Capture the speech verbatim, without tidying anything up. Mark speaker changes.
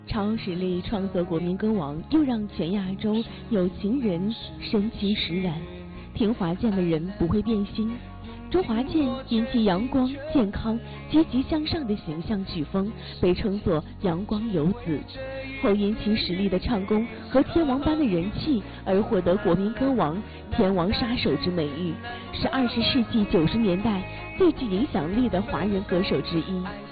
Speaker 1: 超实力创作国民歌王，又让全亚洲有情人身心实然。听华健的人不会变心。周华健因其阳光、健康、积极向上的形象曲风，被称作阳光游子。后因其实力的唱功和天王般的人气，而获得国民歌王、天王杀手之美誉，是二十世纪九十年代最具影响力的华人歌手之一。